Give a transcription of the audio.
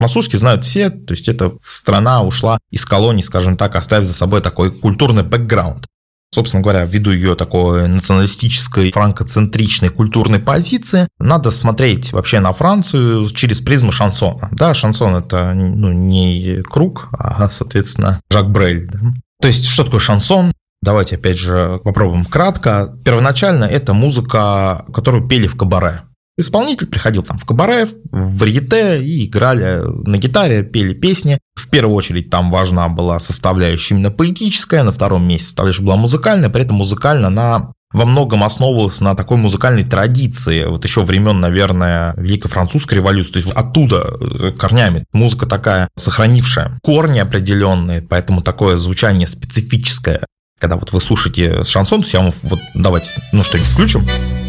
Французский знают все, то есть эта страна ушла из колоний, скажем так, оставив за собой такой культурный бэкграунд. Собственно говоря, ввиду ее такой националистической, франкоцентричной культурной позиции, надо смотреть вообще на Францию через призму шансона. Да, шансон – это не Круг, а, соответственно, Жак Брель. Да? То есть, что такое шансон? Давайте, опять же, попробуем кратко. Первоначально это музыка, которую пели в кабаре. Исполнитель приходил там в кабаре, в варьете и играли на гитаре, пели песни. В первую очередь там важна была составляющая именно поэтическая, на втором месте составляющая была музыкальная, при этом музыкально она во многом основывалась на такой музыкальной традиции, вот еще времен, наверное, Великой Французской революции, то есть оттуда корнями музыка такая, сохранившая корни определенные, поэтому такое звучание специфическое. Когда вот вы слушаете шансон, то я вам вот давайте, что-нибудь включим.